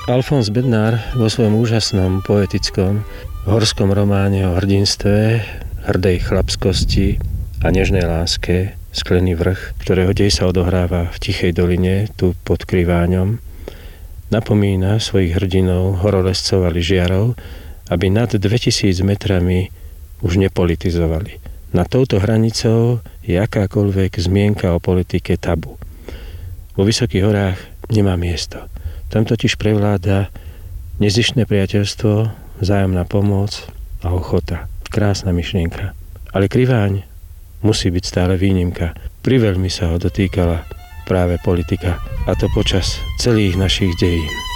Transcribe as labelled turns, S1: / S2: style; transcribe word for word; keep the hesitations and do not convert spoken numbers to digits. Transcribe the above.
S1: Alfons Bednár vo svojom úžasnom poetickom horskom románe o hrdinstve, hrdej chlapskosti a nežnej láske Sklený vrch, ktorého dej sa odohráva v tichej doline, tu pod Kriváňom, napomína svojich hrdinov, horolezcov a lyžiarov, aby nad dvetisíc metrami už nepolitizovali. Na touto hranicou je akákoľvek zmienka o politike tabu. Vo Vysokých horách nemá miesto. Tam totiž prevláda nezištné priateľstvo, vzájomná pomoc a ochota. Krásna myšlienka. Ale Kriváň musí byť stále výnimka. Priveľmi sa ho dotýkala práve politika, a to počas celých našich dejín.